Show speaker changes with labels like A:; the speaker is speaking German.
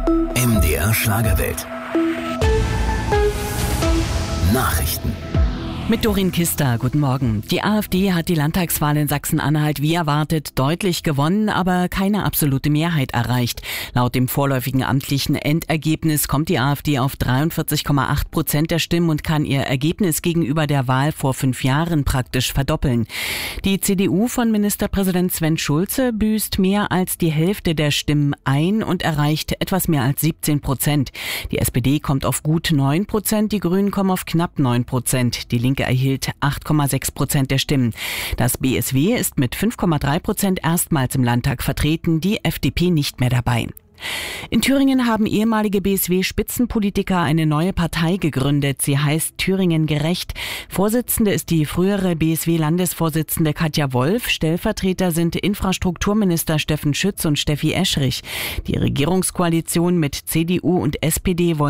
A: MDR Schlagerwelt. Nachrichten.
B: Mit Doreen Kister, guten Morgen. Die AfD hat die Landtagswahl in Sachsen-Anhalt wie erwartet deutlich gewonnen, aber keine absolute Mehrheit erreicht. Laut dem vorläufigen amtlichen Endergebnis kommt die AfD auf 43,8% der Stimmen und kann ihr Ergebnis gegenüber der Wahl vor 5 Jahren praktisch verdoppeln. Die CDU von Ministerpräsident Sven Schulze büßt mehr als die Hälfte der Stimmen ein und erreicht etwas mehr als 17%. Die SPD kommt auf gut 9%, die Grünen kommen auf knapp 9%. Die Linke erhielt 8,6% der Stimmen. Das BSW ist mit 5,3% erstmals im Landtag vertreten, die FDP nicht mehr dabei. In Thüringen haben ehemalige BSW-Spitzenpolitiker eine neue Partei gegründet. Sie heißt Thüringen gerecht. Vorsitzende ist die frühere BSW-Landesvorsitzende Katja Wolf. Stellvertreter sind Infrastrukturminister Steffen Schütz und Steffi Eschrich. Die Regierungskoalition mit CDU und SPD wollen